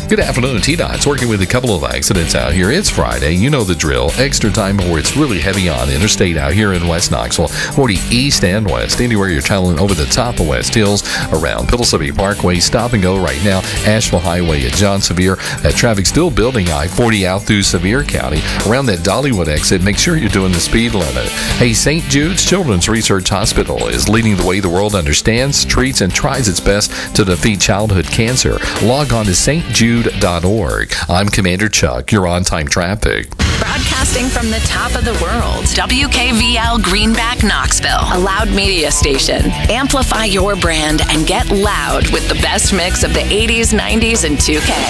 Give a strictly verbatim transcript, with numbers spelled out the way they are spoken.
Good afternoon, T-Dot's working with a couple of accidents out here. It's Friday. You know the drill. Extra time where it's really heavy on interstate out here in West Knoxville. forty east and west. Anywhere you're traveling over the top of West Hills, around Pillsbury Parkway, stop and go right now. Asheville Highway at John Sevier. That traffic still building I forty out through Sevier County. Around that Dollywood exit, make sure you're doing the speed limit. Hey, Saint Jude's Children's Research Hospital is leading the way the world understands, treats, and tries its best to defeat childhood cancer. Log on to s t jude dot org. I'm Commander Chuck. You're on time traffic. Broadcasting from the top of the world, W K V L Greenback, Knoxville, a loud media station. Amplify your brand and get loud with the best mix of the eighties, nineties, and two K.